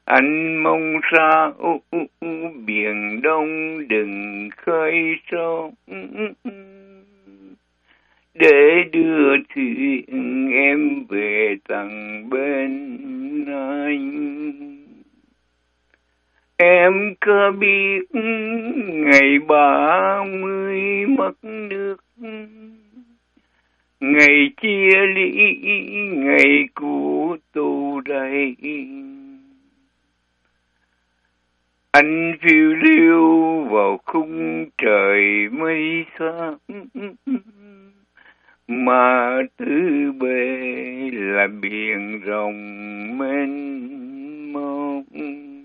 Anh mong sao biển Đông đừng khơi sóng, để đưa thuyền em về tận bên anh. Em có biết ngày 30 mất nước, ngày chia ly, ngày của tù đầy. Anh phiêu lưu vào khung trời mây xám, mà tứ bề là biển rộng mênh mông.